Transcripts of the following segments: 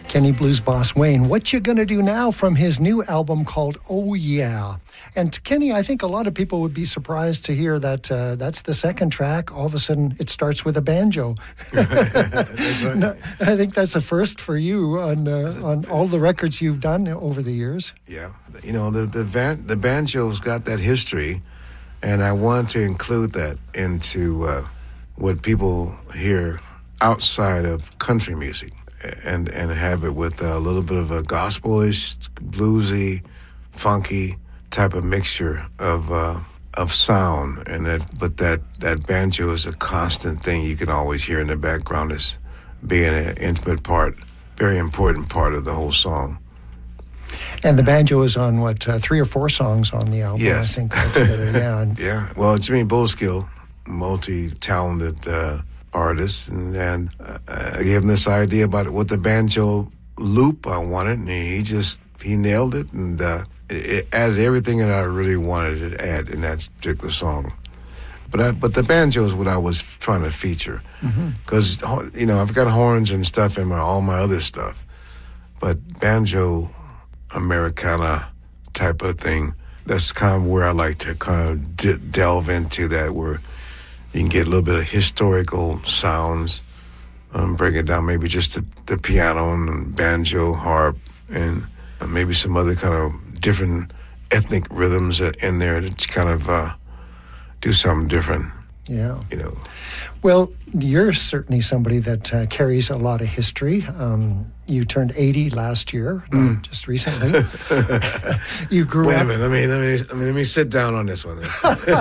Kenny Blues Boss Wayne. What you gonna do now from his new album called Oh Yeah? And Kenny, I think a lot of people would be surprised to hear that that's the second track. All of a sudden, it starts with a banjo. That's right. No, I think that's a first for you on all the records you've done over the years. Yeah, you know, the banjo's got that history, and I want to include that into what people hear outside of country music, and have it with a little bit of a gospelish, bluesy, funky type of mixture of sound, and that banjo is a constant thing you can always hear in the background as being an intimate part, very important part of the whole song. And the banjo is on, 3 or 4 songs on the album, Yes. I think, altogether. Yeah. Yeah, well, Jimmy Bullskill, multi-talented artist, and I gave him this idea about what the banjo loop I wanted, and he nailed it, and it added everything that I really wanted it to add in that particular song. But the banjo is what I was trying to feature, because you know, I've got horns and stuff in all my other stuff, but banjo Americana type of thing, that's kind of where I like to kind of delve into that, where you can get a little bit of historical sounds, break it down, maybe just the piano and banjo, harp, and maybe some other kind of different ethnic rhythms in there to kind of do something different. Yeah. You know. Well, you're certainly somebody that carries a lot of history. You turned 80 last year, just recently. You grew Wait up. a minute. Let me sit down on this one.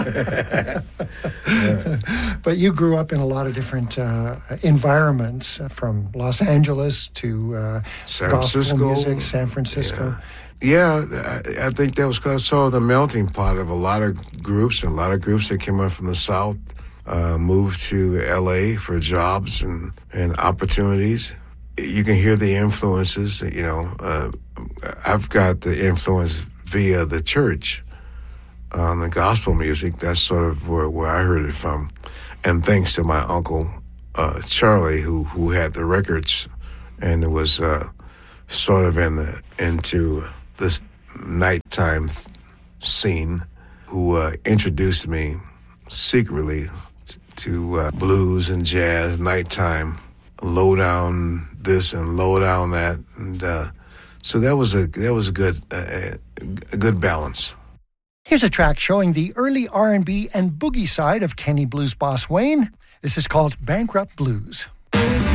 But you grew up in a lot of different environments, from Los Angeles to San gospel Francisco. music, San Francisco. Yeah, I think that was kind of sort of the melting pot of a lot of groups, and a lot of groups that came up from the South moved to L.A. for jobs and opportunities. You can hear the influences, you know. I've got the influence via the church on the gospel music. That's sort of where I heard it from. And thanks to my uncle, Charlie, who had the records, and it was sort of into this nighttime scene, who introduced me secretly to blues and jazz, nighttime, low down this and low down that, and so that was a good balance. Here's a track showing the early R&B and boogie side of Kenny Blues Boss Wayne. This is called Bankrupt Blues.